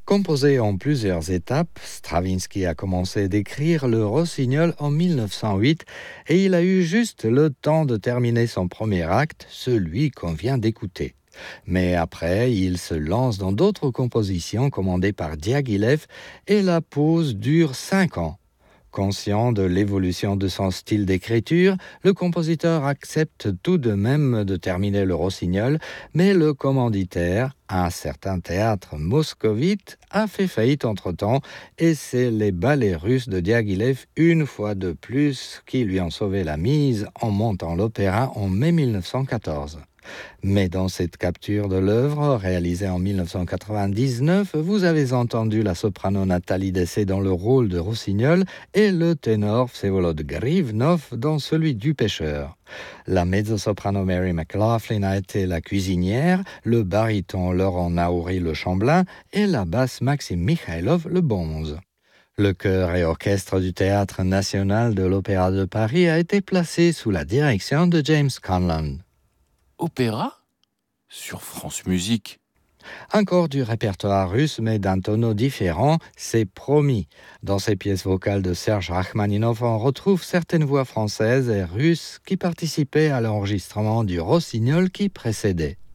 Composé en plusieurs étapes, Stravinsky a commencé d'écrire le Rossignol en 1908 et il a eu juste le temps de terminer son premier acte, celui qu'on vient d'écouter. Mais après, il se lance dans d'autres compositions commandées par Diaghilev et la pause dure 5 ans. Conscient de l'évolution de son style d'écriture, le compositeur accepte tout de même de terminer le Rossignol, mais le commanditaire, un certain théâtre moscovite, a fait faillite entre-temps et c'est les ballets russes de Diaghilev, une fois de plus, qui lui ont sauvé la mise en montant l'opéra en mai 1914. Mais dans cette capture de l'œuvre, réalisée en 1999, vous avez entendu la soprano Nathalie Dessay dans le rôle de Rossignol et le ténor Vsevolod Grivnov dans celui du pêcheur. La mezzo-soprano Mary McLaughlin a été la cuisinière, le baryton Laurent Naouri le chambellan et la basse Maxime Mikhailov le bonze. Le chœur et orchestre du Théâtre national de l'Opéra de Paris a été placé sous la direction de James Conlon. Opéra ? Sur France Musique. Encore du répertoire russe, mais d'un tonneau différent, c'est promis. Dans ces pièces vocales de Serge Rachmaninov, on retrouve certaines voix françaises et russes qui participaient à l'enregistrement du Rossignol qui précédait.